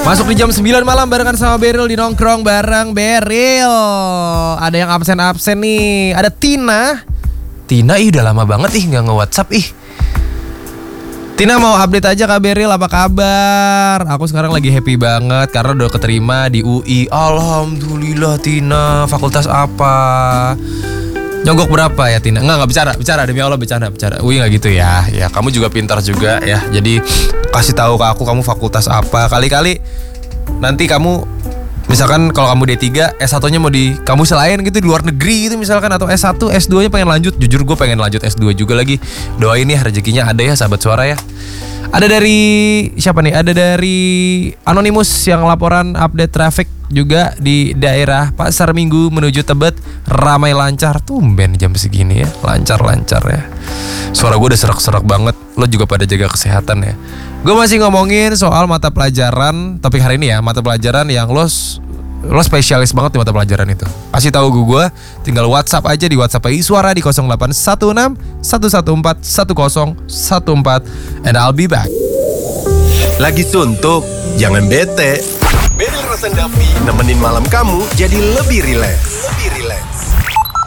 Masuk di jam 9 malam barengan sama Beril di nongkrong bareng Beril. Ada yang absen-absen nih. Ada Tina. Tina udah lama banget gak nge-WhatsApp Tina mau update aja Kak Beril, apa kabar? Aku sekarang lagi happy banget karena udah keterima di UI. Alhamdulillah Tina. Fakultas apa? Nyogok berapa ya Tina? Enggak bicara demi Allah bicara. UI nggak gitu ya. Ya kamu juga pintar juga ya. Jadi kasih tahu ke aku kamu fakultas apa. Kali-kali nanti kamu misalkan kalau kamu D3, S1-nya mau di kampus lain gitu di luar negeri gitu misalkan, atau S1, S2-nya pengen lanjut. Jujur gue pengen lanjut S2 juga lagi. Doain ya rezekinya ada ya sahabat suara ya. Ada dari siapa nih? Ada dari Anonymous yang laporan update traffic juga di daerah Pasar Minggu menuju Tebet ramai lancar. Tumben jam segini ya, lancar-lancar ya. Suara gue udah serak-serak banget. Lo juga pada jaga kesehatan ya. Gue masih ngomongin soal mata pelajaran topik hari ini ya, mata pelajaran yang lo spesialis banget di mata pelajaran itu. Kasih tahu gue, tinggal WhatsApp aja di WhatsApp Suara di 0816 114 1014 and I'll be back. Lagi suntuk? Jangan bete. Beril Rosandavi nemenin malam kamu jadi lebih rileks.